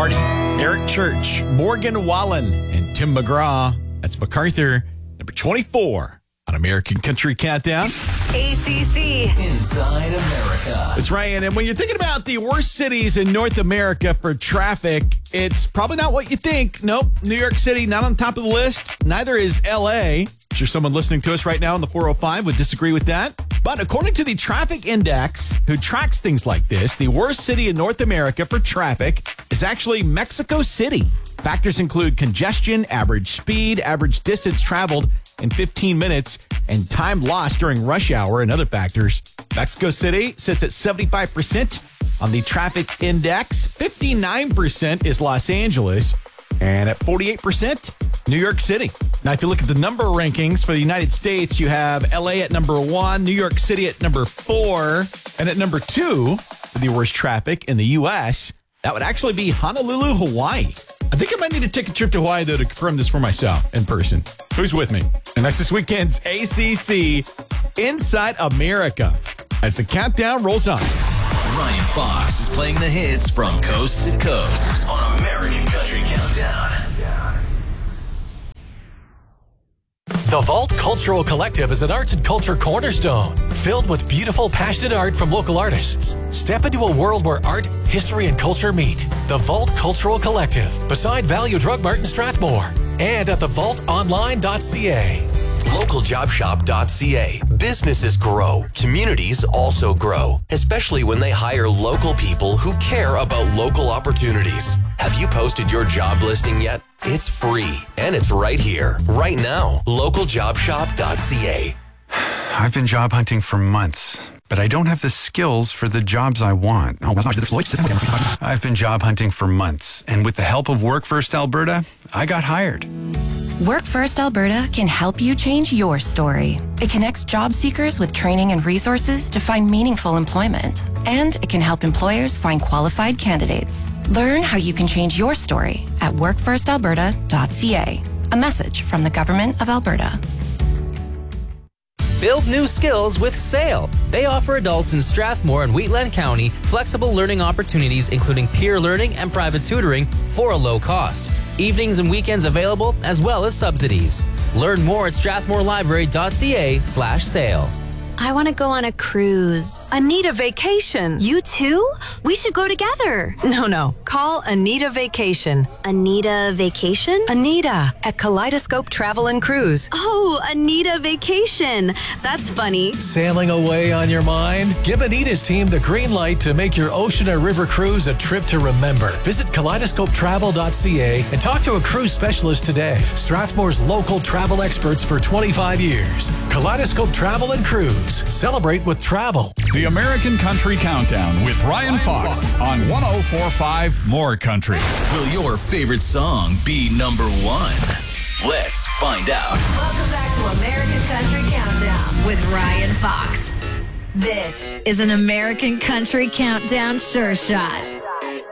Party, Eric Church, Morgan Wallen, and Tim McGraw. That's MacArthur, number 24 on American Country Countdown. ACC. Inside America. That's Ryan. And when you're thinking about the worst cities in North America for traffic, it's probably not what you think. Nope. New York City, not on top of the list. Neither is LA. I'm sure someone listening to us right now on the 405 would disagree with that. But according to the Traffic Index, who tracks things like this, the worst city in North America for traffic is actually Mexico City. Factors include congestion, average speed, average distance traveled in 15 minutes, and time lost during rush hour and other factors. Mexico City sits at 75% on the Traffic Index. 59% is Los Angeles, and at 48%, New York City. Now, if you look at the number rankings for the United States, you have LA at number 1, New York City at number 4, and at number 2, for the worst traffic in the U.S., that would actually be Honolulu, Hawaii. I think I might need to take a trip to Hawaii, though, to confirm this for myself in person. Who's with me? And that's this weekend's ACC Inside America as the countdown rolls on. Ryan Fox is playing the hits from coast to coast on American Country Countdown. The Vault Cultural Collective is an arts and culture cornerstone filled with beautiful, passionate art from local artists. Step into a world where art, history, and culture meet. The Vault Cultural Collective, beside Value Drug Mart in Strathmore, and at thevaultonline.ca. LocalJobShop.ca. Businesses grow. Communities also grow, especially when they hire local people who care about local opportunities. Have you posted your job listing yet? It's free, and it's right here, right now. LocalJobShop.ca. I've been job hunting for months, but I don't have the skills for the jobs I want. I've been job hunting for months, and with the help of Work First Alberta, I got hired. Work First Alberta can help you change your story. It connects job seekers with training and resources to find meaningful employment. And it can help employers find qualified candidates. Learn how you can change your story at workfirstalberta.ca. A message from the Government of Alberta. Build new skills with SAIL. They offer adults in Strathmore and Wheatland County flexible learning opportunities, including peer learning and private tutoring for a low cost. Evenings and weekends available, as well as subsidies. Learn more at strathmorelibrary.ca/SAIL. I want to go on a cruise. Anita Vacation. You too? We should go together. No. Call Anita Vacation. Anita Vacation? Anita at Kaleidoscope Travel and Cruise. Oh, Anita Vacation. That's funny. Sailing away on your mind? Give Anita's team the green light to make your ocean or river cruise a trip to remember. Visit kaleidoscopetravel.ca and talk to a cruise specialist today. Strathmore's local travel experts for 25 years. Kaleidoscope Travel and Cruise. Celebrate with travel. The American Country Countdown with Ryan Fox on 104.5 More Country. Will your favorite song be number 1? Let's find out. Welcome back to American Country Countdown with Ryan Fox. This is an American Country Countdown Sure Shot.